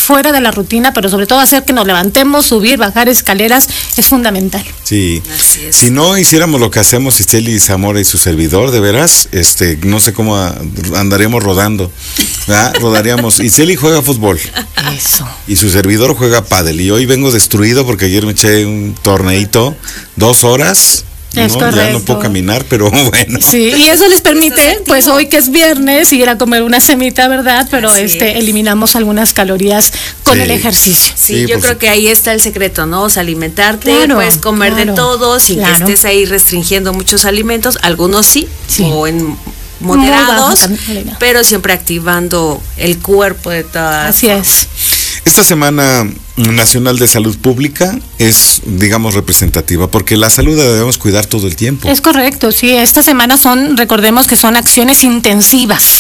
fuera de la rutina, pero sobre todo hacer que nos levantemos, subir, bajar escaleras, es fundamental. Sí. Así es. Si no hiciéramos lo que hacemos Iseli Zamora y su servidor, de veras, no sé cómo andaríamos rodando, ¿verdad? Rodaríamos. Iseli juega fútbol. Eso. Y su servidor juega pádel. Y hoy vengo destruido porque ayer me eché un torneito, 2 horas. Es correcto. Ya no puedo caminar, pero bueno. Sí, y eso les permite, pues hoy que es viernes, ir a comer una semita, ¿verdad? Pero eliminamos algunas calorías con el ejercicio. Sí, yo creo que ahí está el secreto, ¿no? O sea, alimentarte, puedes comer de todo sin que estés ahí restringiendo muchos alimentos, algunos sí. O en moderados, pero siempre activando el cuerpo de todas. Así es. Esta Semana Nacional de Salud Pública es, digamos, representativa, porque la salud la debemos cuidar todo el tiempo. Es correcto, sí. Esta semana recordemos que son acciones intensivas,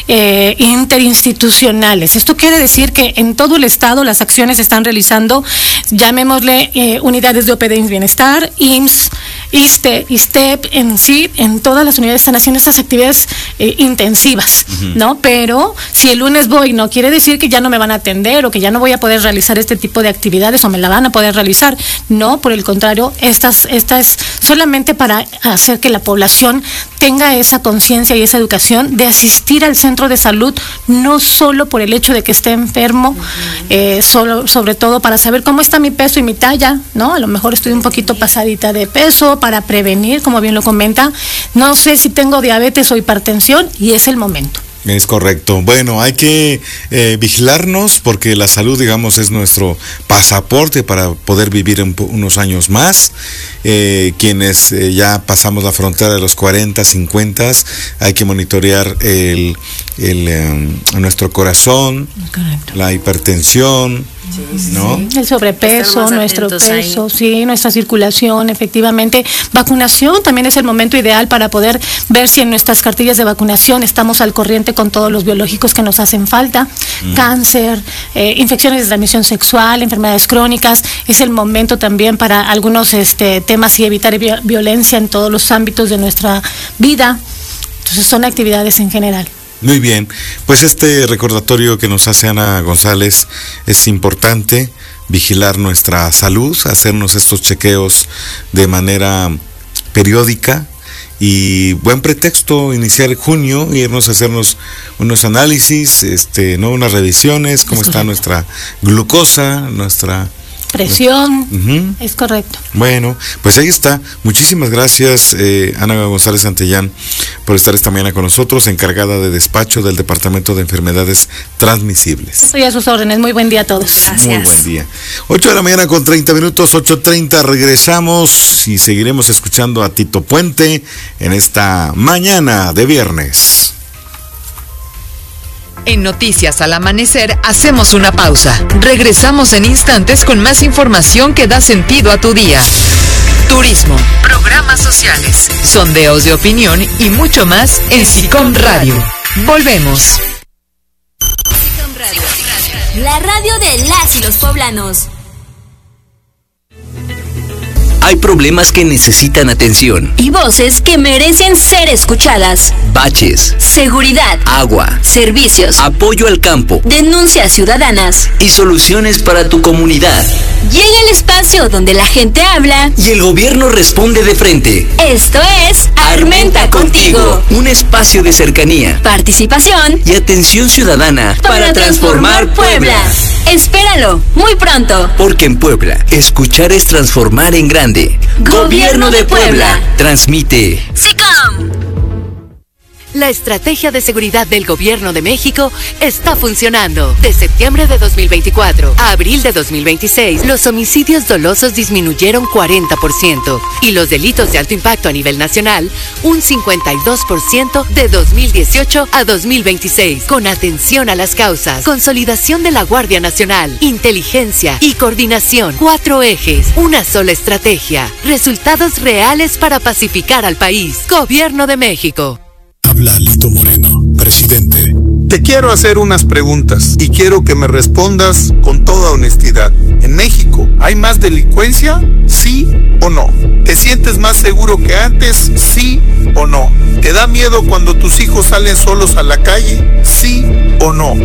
interinstitucionales. Esto quiere decir que en todo el estado las acciones se están realizando, llamémosle unidades de OPD Bienestar, IMSS, ISSSTE, ISTEP, en todas las unidades están haciendo estas actividades intensivas, ¿no? Pero si el lunes voy, no quiere decir que ya no me van a atender o que ya no voy a poder realizar este tipo de actividades o me la van a poder realizar. No, por el contrario, esta es solamente para hacer que la población tenga esa conciencia y esa educación de asistir al centro de salud, no solo por el hecho de que esté enfermo, sobre todo para saber cómo está mi peso y mi talla, ¿no? A lo mejor estoy un poquito pasadita de peso, para prevenir, como bien lo comenta, no sé si tengo diabetes o hipertensión, y es el momento. Es correcto. Bueno, hay que vigilarnos porque la salud, digamos, es nuestro pasaporte para poder vivir unos años más. Quienes ya pasamos la frontera de los 40, 50, hay que monitorear nuestro corazón, correcto, la hipertensión, ¿no? El sobrepeso, nuestro peso, nuestra circulación, efectivamente. Vacunación también es el momento ideal para poder ver si en nuestras cartillas de vacunación estamos al corriente con todos los biológicos que nos hacen falta. Cáncer, infecciones de transmisión sexual, enfermedades crónicas. Es el momento también para algunos temas y evitar violencia en todos los ámbitos de nuestra vida. Entonces son actividades en general. Muy bien, pues este recordatorio que nos hace Ana González es importante, vigilar nuestra salud, hacernos estos chequeos de manera periódica y buen pretexto iniciar junio e irnos a hacernos unos análisis, unas revisiones, cómo está nuestra glucosa, nuestra presión, es correcto. Bueno, pues ahí está. Muchísimas gracias, Ana González Santillán, por estar esta mañana con nosotros, encargada de despacho del Departamento de Enfermedades Transmisibles. Estoy a sus órdenes. Muy buen día a todos. Gracias. Muy buen día. 8 de la mañana con 30 minutos, 8:30, regresamos y seguiremos escuchando a Tito Puente en esta mañana de viernes. En Noticias al Amanecer hacemos una pausa. Regresamos en instantes con más información que da sentido a tu día. Turismo, programas sociales, sondeos de opinión y mucho más en SICOM Radio. Volvemos. SICOM Radio, la radio de las y los poblanos. Hay problemas que necesitan atención. Y voces que merecen ser escuchadas. Baches, seguridad, agua, servicios, apoyo al campo, denuncias ciudadanas y soluciones para tu comunidad. Llega el espacio donde la gente habla y el gobierno responde de frente. Esto es Armenta Contigo. Un espacio de cercanía, participación y atención ciudadana para transformar Puebla. Espéralo, muy pronto. Porque en Puebla, escuchar es transformar en grande. Gobierno de Puebla. Transmite SICOM. La estrategia de seguridad del Gobierno de México está funcionando. De septiembre de 2024 a abril de 2026, los homicidios dolosos disminuyeron 40% y los delitos de alto impacto a nivel nacional un 52% de 2018 a 2026. Con atención a las causas, consolidación de la Guardia Nacional, inteligencia y coordinación. 4 ejes, una sola estrategia. Resultados reales para pacificar al país. Gobierno de México. Habla Lito Moreno, presidente. Te quiero hacer unas preguntas y quiero que me respondas con toda honestidad. ¿En México hay más delincuencia? ¿Sí o no? ¿Te sientes más seguro que antes? ¿Sí o no? ¿Te da miedo cuando tus hijos salen solos a la calle? ¿Sí o no?